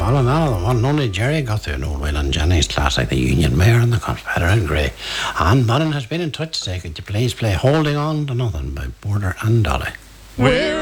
Well, none of them. Well, only Jerry got through no well in Jennings Classic, the Union Mayor and the Confederate Grey. And Bannon has been in touch to say, could you please play Holding On to Nothing by Border and Dolly. We're